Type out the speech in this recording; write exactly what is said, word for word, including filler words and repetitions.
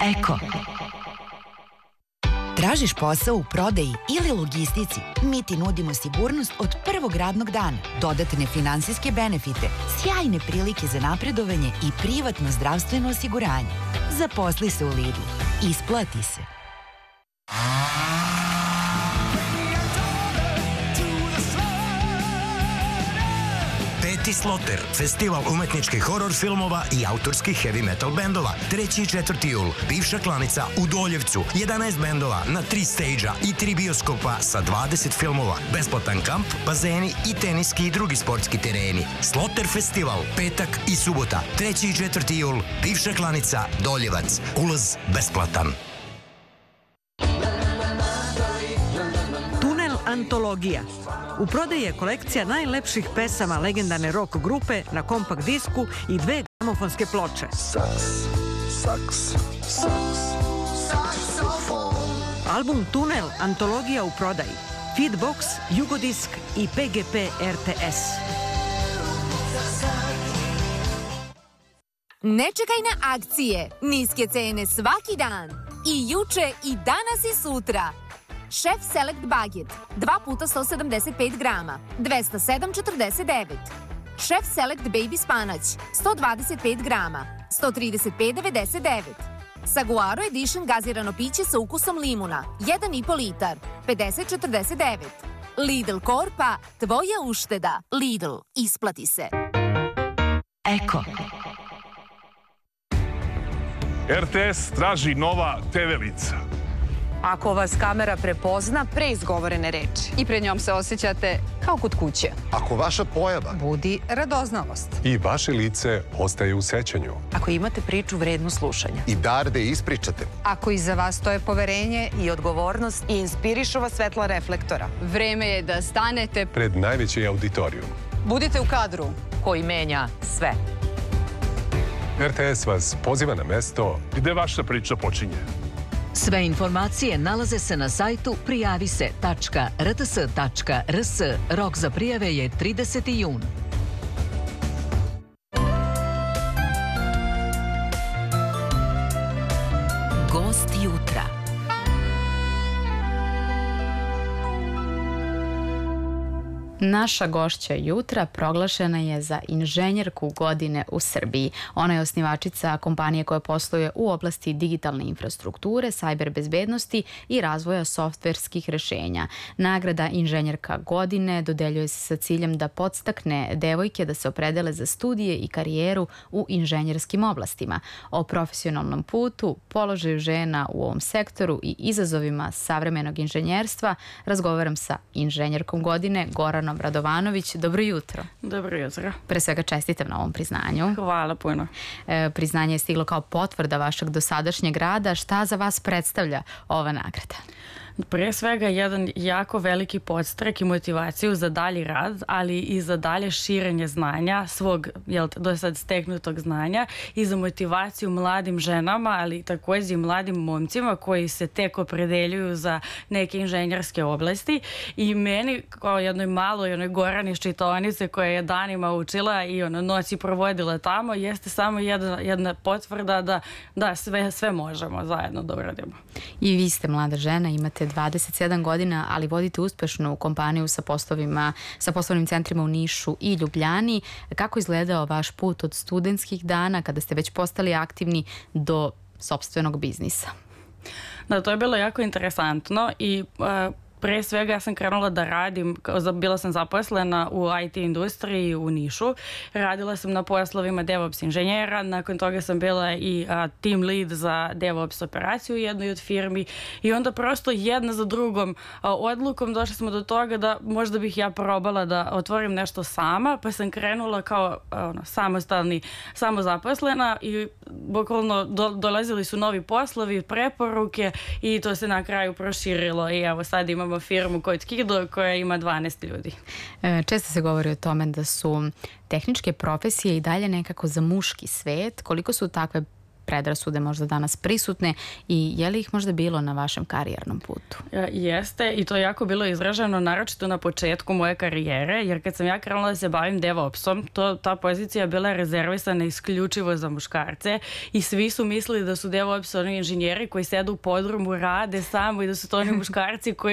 Eko. Tražiš posao u prodaji ili logistici? Mi ti nudimo sigurnost od prvog radnog dana, dodatne finansijske benefite, sjajne prilike za napredovanje i privatno zdravstveno osiguranje. Zaposli se u Lidlu. Isplati se. Peti Sloter, festival umetničkih horor filmova i autorskih heavy metal bendova. Treći i četvrti jul, bivša klanica u Doljevcu, jedanaest bendova na tri stage-a i tri bioskopa sa dvadeset filmova. Besplatan kamp, bazeni i teniski i drugi sportski tereni. Sloter festival, petak i subota. Treći i četvrti jul, bivša klanica, Doljevac. Ulaz besplatan. Tunel antologija. U prodaji je kolekcija najlepših pesama legendarne rock grupe na kompakt disku i dve gramofonske ploče. Album Tunel antologija u prodaji. Feedbox, Jugodisk i P G P R T S. Ne čekaj na akcije. Niske cene svaki dan. I juče, i danas, i sutra. Chef Select Baget, dva puta sto sedamdeset pet grama, dvesta sedam četrdeset devet. Chef Select Baby Spanać, sto dvadeset pet grama, sto trideset pet devedeset devet. Saguaro Edition gazirano piće sa ukusom limuna, jedan i po litar, pedeset četrdeset devet. Lidl Korpa, tvoja ušteda. Lidl, isplati se. Eko. R T S traži nova te ve lica. Ako vas kamera prepozna pre izgovorene reči i pred njom se osjećate kao kod kuće. Ako vaša pojava budi radoznalost i vaše lice ostaje u sećanju. Ako imate priču vrednu slušanja i dar da ispričate. Ako iza vas stoje poverenje i odgovornost i inspirišu vas svetla reflektora. Vreme je da stanete pred najveći auditorijum. Budite u kadru koji menja sve. R T S vas poziva na mesto gde vaša priča počinje. Sve informacije nalaze se na sajtu prijavise tačka r t s tačka r s. Rok za prijave je trideseti jun. Gost jutra. Naša gošća jutra proglašena je za inženjerku godine u Srbiji. Ona je osnivačica kompanije koja posluje u oblasti digitalne infrastrukture, sajber bezbednosti i razvoja softverskih rešenja. Nagrada inženjerka godine dodeljuje se sa ciljem da podstakne devojke da se opredele za studije i karijeru u inženjerskim oblastima. O profesionalnom putu, položaju žena u ovom sektoru i izazovima savremenog inženjerstva razgovaram sa inženjerkom godine Goranom Radovanović. Dobro jutro. Dobro jutro. Pre svega čestitam na ovom priznanju. Hvala puno. E, priznanje je stiglo kao potvrda vašeg dosadašnjeg rada. Šta za vas predstavlja ova nagrada? Pre svega jedan jako veliki podstrek i motivaciju za dalji rad, ali i za dalje širenje znanja, svog jel, do sad steknutog znanja i za motivaciju mladim ženama, ali također i mladim momcima koji se tek opredeljuju za neke inženjerske oblasti. I meni, kao jednoj maloj, jednoj Gorani iz čitaonice koja je danima učila i ono, noći provodila tamo, jeste samo jedna, jedna potvrda da, da sve, sve možemo zajedno da uradimo. I vi ste mlada žena, imate dvadeset sedam godina, ali vodite uspešnu kompaniju sa poslovima, sa poslovnim centrima u Nišu i Ljubljani. Kako izgledao vaš put od studentskih dana, kada ste već postali aktivni, do sopstvenog biznisa? Da, to je bilo jako interesantno i uh, pre svega ja sam krenula da radim, bila sam zaposlena u I T industriji u Nišu, radila sam na poslovima DevOps inženjera, nakon toga sam bila i a, team lead za DevOps operaciju u jednoj od firmi i onda prosto jedna za drugom a, odlukom došli smo do toga da možda bih ja probala da otvorim nešto sama, pa sam krenula kao a, ono, samostalni, samozaposlena i bukvalno do, dolazili su novi poslovi, preporuke i to se na kraju proširilo i evo sad imamo firmu Kod Kido koja ima dvanaest ljudi. Često se govori o tome da su tehničke profesije i dalje nekako za muški svet. Koliko su takve predrasude možda danas prisutne i je li ih možda bilo na vašem karijernom putu? Jeste i to je jako bilo izraženo naročito na početku moje karijere, jer kad sam ja krenula da se bavim DevOpsom, to, ta pozicija je bila rezervisana isključivo za muškarce i svi su mislili da su DevOps oni inženjeri koji sedu u podrumu, rade samo i da su to oni muškarci koji